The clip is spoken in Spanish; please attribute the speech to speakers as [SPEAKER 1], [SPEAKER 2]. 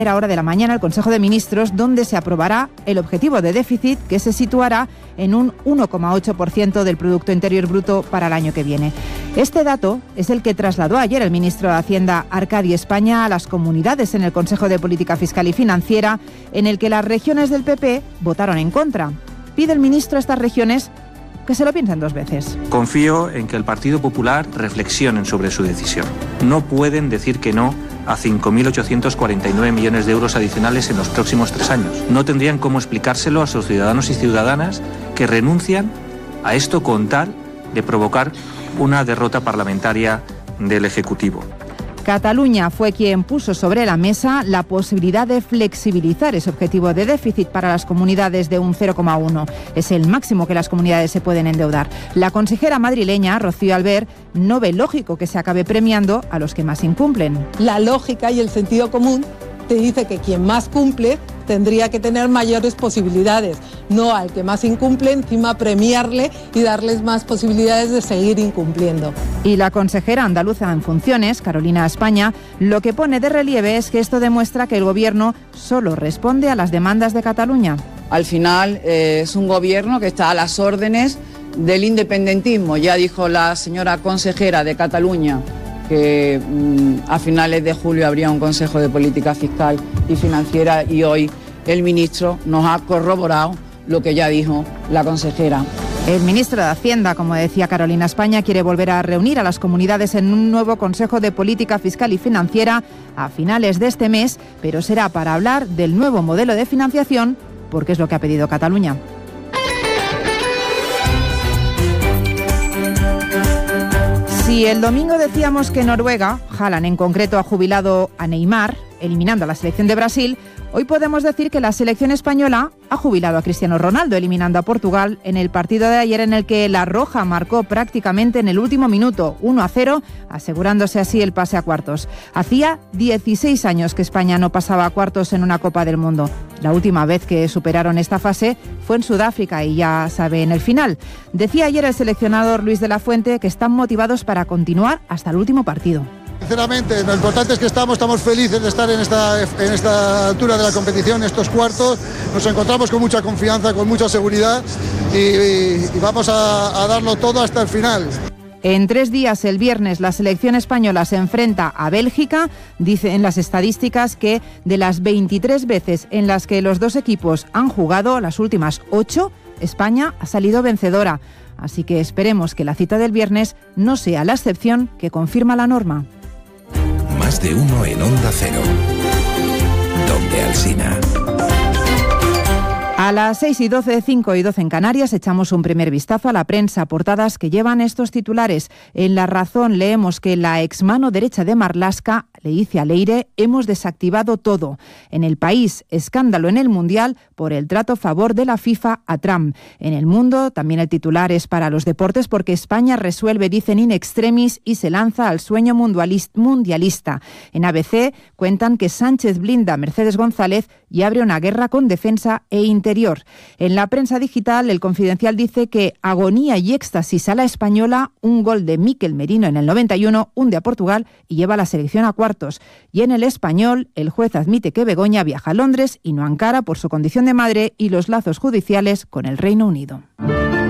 [SPEAKER 1] hora de la mañana el Consejo de Ministros, donde se aprobará el objetivo de déficit, que se situará en un 1,8% del Producto Interior Bruto para el año que viene. Este dato es el que trasladó ayer el ministro de Hacienda, Arcadi España, a las comunidades en el Consejo de Política Fiscal y Financiera, en el que las regiones del PP votaron en contra. Pide el ministro a estas regiones que se lo piensen dos veces.
[SPEAKER 2] Confío en que el Partido Popular reflexionen sobre su decisión. No pueden decir que no a 5.849 millones de euros adicionales en los próximos 3 años. No tendrían cómo explicárselo a sus ciudadanos y ciudadanas que renuncian a esto con tal de provocar una derrota parlamentaria del Ejecutivo.
[SPEAKER 1] Cataluña fue quien puso sobre la mesa la posibilidad de flexibilizar ese objetivo de déficit para las comunidades de un 0,1. Es el máximo que las comunidades se pueden endeudar. La consejera madrileña, Rocío Albert, no ve lógico que se acabe premiando a los que más incumplen.
[SPEAKER 3] La lógica y el sentido común te dice que quien más cumple tendría que tener mayores posibilidades, no al que más incumple, encima premiarle y darles más posibilidades de seguir incumpliendo.
[SPEAKER 1] Y la consejera andaluza en funciones, Carolina España, lo que pone de relieve es que esto demuestra que el gobierno solo responde a las demandas de Cataluña.
[SPEAKER 4] Al final es un gobierno que está a las órdenes del independentismo. Ya dijo la señora consejera de Cataluña que a finales de julio habría un Consejo de Política Fiscal y Financiera, y hoy el ministro nos ha corroborado lo que ya dijo la consejera.
[SPEAKER 1] El ministro de Hacienda, como decía Carolina España, quiere volver a reunir a las comunidades en un nuevo Consejo de Política Fiscal y Financiera a finales de este mes, pero será para hablar del nuevo modelo de financiación, porque es lo que ha pedido Cataluña. Si el domingo decíamos que Noruega, Haaland en concreto, ha jubilado a Neymar, eliminando a la selección de Brasil, hoy podemos decir que la selección española ha jubilado a Cristiano Ronaldo, eliminando a Portugal en el partido de ayer, en el que la Roja marcó prácticamente en el último minuto, 1-0, asegurándose así el pase a cuartos. Hacía 16 años que España no pasaba a cuartos en una Copa del Mundo. La última vez que superaron esta fase fue en Sudáfrica y ya saben el final. Decía ayer el seleccionador Luis de la Fuente que están motivados para continuar hasta el último partido.
[SPEAKER 5] Sinceramente, lo importante es que estamos felices de estar en esta altura de la competición, estos cuartos. Nos encontramos con mucha confianza, con mucha seguridad y vamos a darlo todo hasta el final.
[SPEAKER 1] En 3 días, el viernes, la selección española se enfrenta a Bélgica. Dicen las estadísticas que de las 23 veces en las que los dos equipos han jugado, las últimas 8, España ha salido vencedora. Así que esperemos que la cita del viernes no sea la excepción que confirma la norma.
[SPEAKER 6] Más de uno en Onda Cero. Donde Alsina.
[SPEAKER 1] A las 6:12, 5:12 en Canarias, echamos un primer vistazo a la prensa, portadas que llevan estos titulares. En La Razón leemos que la exmano derecha de Marlaska le dice a Leire: hemos desactivado todo. En El País, escándalo en el Mundial por el trato a favor de la FIFA a Trump. En El Mundo, también el titular es para los deportes, porque España resuelve, dicen, in extremis y se lanza al sueño mundialista. En ABC cuentan que Sánchez blinda a Mercedes González y abre una guerra con Defensa e Interior. En la prensa digital, El Confidencial dice que agonía y éxtasis a la española, un gol de Mikel Merino en el 91, hunde a Portugal y lleva a la selección a cuartos. Y en El Español, el juez admite que Begoña viaja a Londres y no a Ankara por su condición de madre y los lazos judiciales con el Reino Unido.